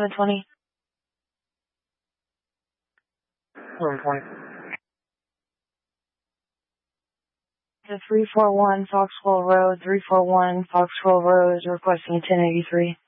1120. 1120. The 341 Foxwell Road, 341 Foxwell Road is requesting 1083.